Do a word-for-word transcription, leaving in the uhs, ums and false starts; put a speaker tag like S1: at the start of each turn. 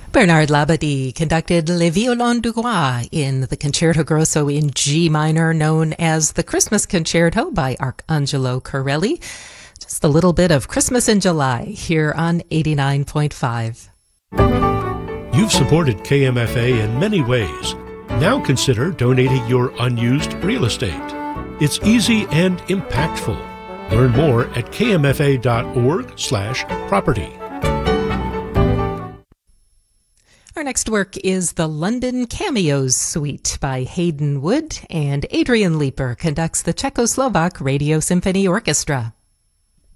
S1: Bernard Labadie conducted Le Violon du Roi in the Concerto Grosso in G minor, known as the Christmas Concerto by Arcangelo Corelli. Just a little bit of Christmas in July here on eighty-nine point five.
S2: You've supported K M F A in many ways. Now consider donating your unused real estate. It's easy and impactful. Learn more at k m f a dot org slash property.
S1: Our next work is the London Cameos Suite by Hayden Wood, and Adrian Leeper conducts the Czechoslovak Radio Symphony Orchestra.